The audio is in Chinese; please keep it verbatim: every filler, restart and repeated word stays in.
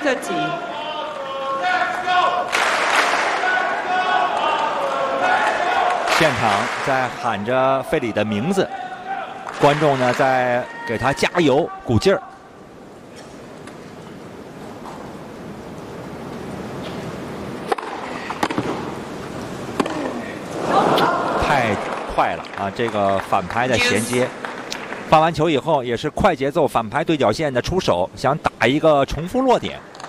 射击。 现场在喊着费里的名字，观众呢在给他加油鼓劲儿。太快了啊！这个反拍的衔接，发完球以后也是快节奏反拍对角线的出手，想打一个重复落点。